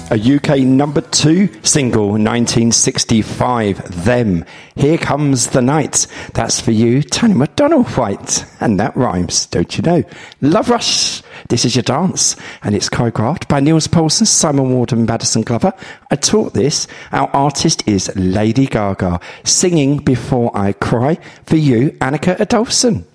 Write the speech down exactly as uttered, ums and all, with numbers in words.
A U K number two single, nineteen sixty-five, Them. Here Comes the Night. That's for you, Tanya McDonald White. And that rhymes, don't you know? Love Rush, This Is Your Dance. And it's choreographed by Niels Paulson, Simon Ward and Madison Glover. I taught this. Our artist is Lady Gaga. Singing Before I Cry for you, Annika Adolphson.